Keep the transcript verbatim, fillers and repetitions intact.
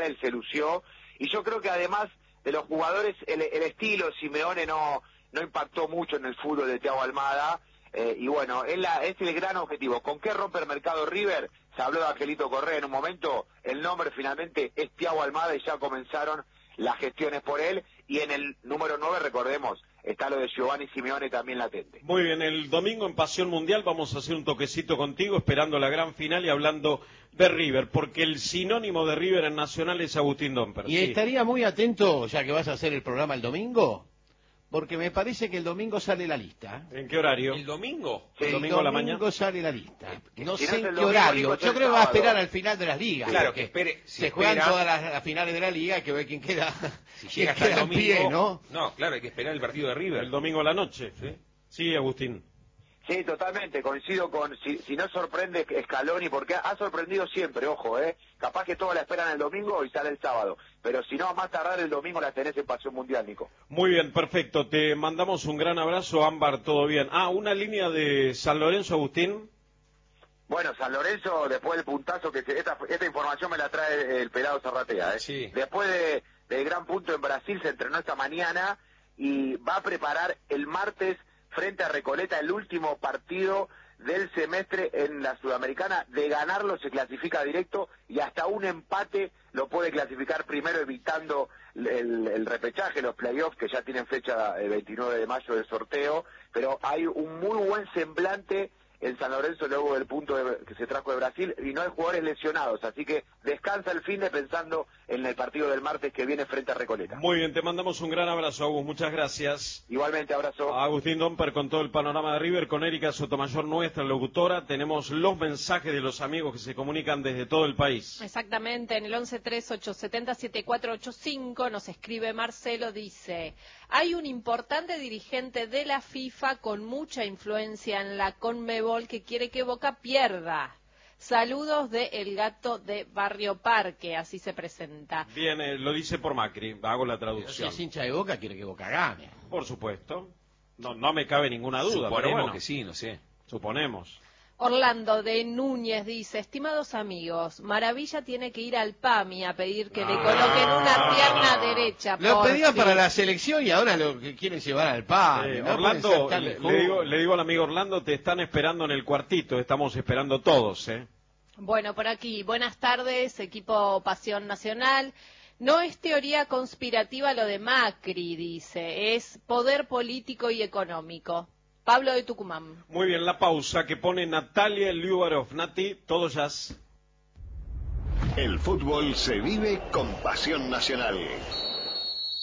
él se lució, y yo creo que además de los jugadores, el, el estilo Simeone no, no impactó mucho en el fútbol de Thiago Almada, eh, y bueno, es, la, es el gran objetivo. ¿Con qué rompe el mercado River? Se habló de Angelito Correa en un momento, el nombre finalmente es Thiago Almada y ya comenzaron las gestiones por él, y en el número nueve, recordemos, está lo de Giovanni Simeone también latente. Muy bien, el domingo en Pasión Mundial vamos a hacer un toquecito contigo, esperando la gran final y hablando de River, porque el sinónimo de River en Nacional es Agustín Domper. Y sí. estaría muy atento, ya que vas a hacer el programa el domingo, porque me parece que el domingo sale la lista. ¿En qué horario? ¿El domingo? Sí, El domingo a la domingo mañana. sale la lista. No si sé no es en el qué domingo, horario. Nico, Yo el creo que va a sábado. esperar al final de las ligas. Claro, porque que espere. Si se juegan espera, todas las, las finales de la liga, que ve quién queda, si quién llega hasta queda el en domingo, pie, ¿no? No, claro, hay que esperar el partido de River. El domingo a la noche. Sí, sí, Agustín. Sí, totalmente, coincido con, si, si no sorprende Scaloni, porque ha sorprendido siempre, ojo, eh, capaz que todos la esperan el domingo y sale el sábado, pero si no, a más tardar el domingo la tenés en Pasión Mundial, Nico. Muy bien, perfecto, te mandamos un gran abrazo, Ámbar, todo bien. Ah, una línea de San Lorenzo, Agustín. Bueno, San Lorenzo, después del puntazo que se, esta, esta información me la trae el pelado Zarratea, eh. Sí. Después de, del gran punto en Brasil, se entrenó esta mañana y va a preparar el martes frente a Recoleta el último partido del semestre en la Sudamericana. De ganarlo se clasifica directo y hasta un empate lo puede clasificar primero, evitando el, el repechaje, los playoffs que ya tienen fecha el veintinueve de mayo del sorteo, pero hay un muy buen semblante en San Lorenzo luego del punto de, que se trajo de Brasil, y no hay jugadores lesionados, así que descansa el fin de pensando en el partido del martes que viene frente a Recoleta. Muy bien, te mandamos un gran abrazo, Agus, muchas gracias. Igualmente, abrazo. Agustín Domper con todo el panorama de River, con Erika Sotomayor, nuestra locutora. Tenemos los mensajes de los amigos que se comunican desde todo el país. Exactamente, en el once tres ocho siete cero siete cuatro ocho cinco nos escribe Marcelo, dice: hay un importante dirigente de la FIFA con mucha influencia en la Conmebol que quiere que Boca pierda. Saludos de El Gato de Barrio Parque, así se presenta. Bien, eh, lo dice por Macri, hago la Pero si traducción. es hincha de Boca, quiere que Boca gane. Por supuesto, no, no me cabe ninguna duda, Suponemos pero bueno, que sí, no sé. suponemos. Orlando de Núñez dice: estimados amigos, Maravilla tiene que ir al PAMI a pedir que le coloquen una pierna derecha. Lo por pedían fin. para la selección y ahora lo que quieren llevar al padre. Eh, ¿no? Orlando, Pueden ser tan le, injustos. le digo, le digo al amigo Orlando, te están esperando en el cuartito, estamos esperando todos, ¿eh? Bueno, por aquí, buenas tardes, equipo Pasión Nacional. No es teoría conspirativa lo de Macri, dice, es poder político y económico. Pablo de Tucumán. Muy bien, la pausa que pone Natalia Liubarov. Nati, todo jazz. El fútbol se vive con Pasión Nacional.